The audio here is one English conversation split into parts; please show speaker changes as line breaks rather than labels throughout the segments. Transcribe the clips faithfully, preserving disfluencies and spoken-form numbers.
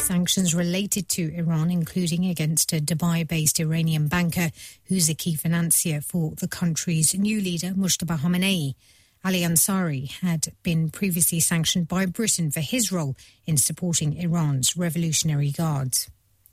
sanctions related to Iran, including against a Dubai-based Iranian banker who's a key financier for the country's new leader, Mujtaba Khamenei. Ali Ansari had been previously sanctioned by Britain for his role in supporting Iran's Revolutionary Guards.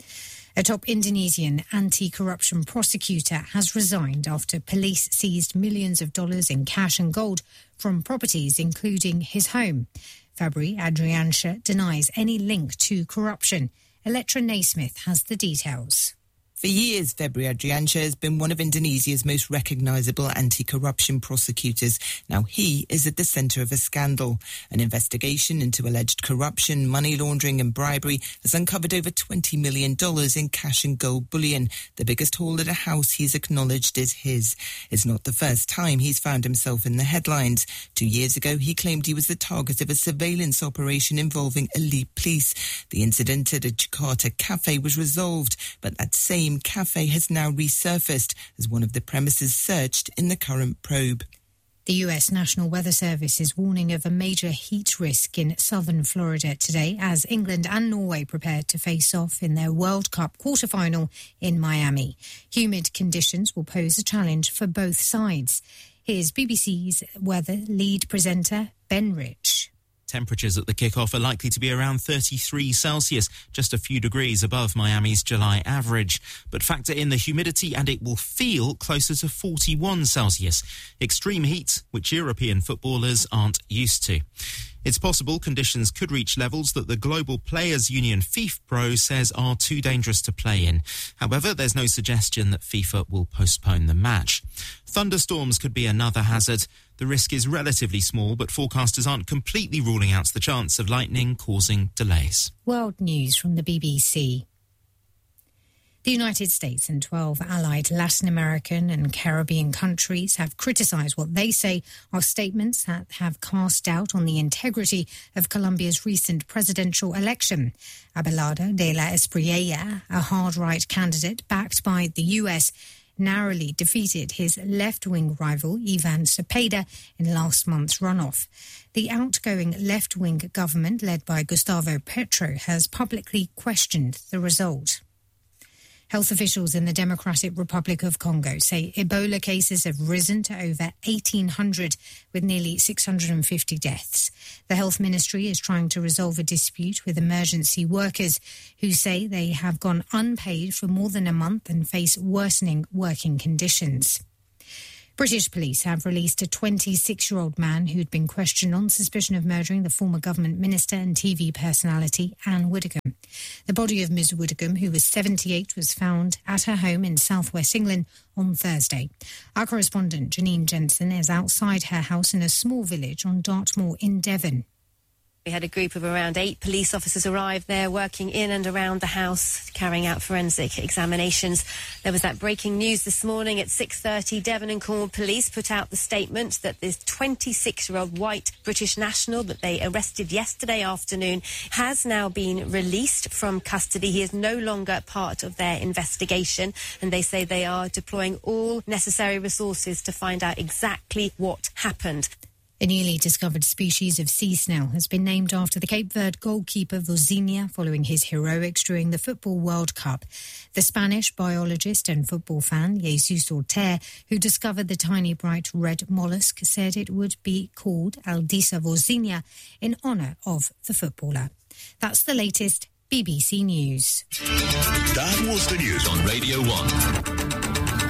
A top Indonesian anti-corruption prosecutor has resigned after police seized millions of dollars in cash and gold from properties, including his home. Fabri Adriansyah denies any link to corruption. Electra Naismith has the details.
For years, Febri Adriansyah has been one of Indonesia's most recognisable anti-corruption prosecutors. Now he is at the centre of a scandal. An investigation into alleged corruption, money laundering and bribery has uncovered over twenty million dollars in cash and gold bullion, the biggest haul at a house he's acknowledged is his. It's not the first time he's found himself in the headlines. Two years ago, he claimed he was the target of a surveillance operation involving elite police. The incident at a Jakarta cafe was resolved, but that same cafe has now resurfaced as one of the premises searched in the current probe.
The U S National Weather Service is warning of a major heat risk in southern Florida today as England and Norway prepare to face off in their World Cup quarter-final in Miami. Humid conditions will pose a challenge for both sides. Here's B B C's weather lead presenter Ben Rich.
Temperatures at the kick-off are likely to be around thirty-three Celsius, just a few degrees above Miami's July average. But factor in the humidity and it will feel closer to forty-one Celsius. Extreme heat, which European footballers aren't used to. It's possible conditions could reach levels that the Global Players Union FIFPro says are too dangerous to play in. However, there's no suggestion that FIFA will postpone the match. Thunderstorms could be another hazard. The risk is relatively small, but forecasters aren't completely ruling out the chance of lightning causing delays.
World news from the B B C. The United States and twelve allied Latin American and Caribbean countries have criticised what they say are statements that have cast doubt on the integrity of Colombia's recent presidential election. Abelardo de la Espriella, a hard-right candidate backed by the U S, narrowly defeated his left-wing rival Ivan Cepeda in last month's runoff. The outgoing left-wing government, led by Gustavo Petro, has publicly questioned the result. Health officials in the Democratic Republic of Congo say Ebola cases have risen to over eighteen hundred, with nearly six hundred fifty deaths. The Health Ministry is trying to resolve a dispute with emergency workers who say they have gone unpaid for more than a month and face worsening working conditions. British police have released a twenty-six-year-old man who'd been questioned on suspicion of murdering the former government minister and T V personality Anne Widdecombe. The body of Miz Widdecombe, who was seventy-eight, was found at her home in southwest England on Thursday. Our correspondent Janine Jensen is outside her house in a small village on Dartmoor in Devon.
We had a group of around eight police officers arrive there working in and around the house, carrying out forensic examinations. There was that breaking news this morning at six thirty. Devon and Cornwall Police put out the statement that this twenty-six-year-old white British national that they arrested yesterday afternoon has now been released from custody. He is no longer part of their investigation, and they say they are deploying all necessary resources to find out exactly what happened.
A newly discovered species of sea snail has been named after the Cape Verde goalkeeper Vozinha following his heroics during the Football World Cup. The Spanish biologist and football fan Jesus Orter, who discovered the tiny bright red mollusk, said it would be called Aldisa Vozinha in honour of the footballer. That's the latest B B C News.
That was the news on Radio one.